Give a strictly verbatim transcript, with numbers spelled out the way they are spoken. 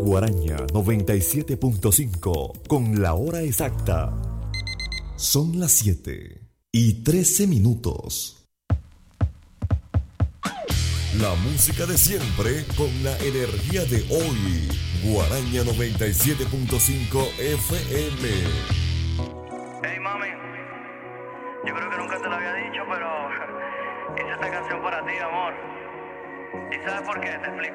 Guaraña noventa y siete punto cinco con la hora exacta. Son las siete y trece minutos. La música de siempre con la energía de hoy. Guaraña noventa y siete punto cinco F M. Hey mami, yo creo que nunca te lo había dicho, pero hice esta canción para ti, amor. ¿Y sabes por qué? Te explico.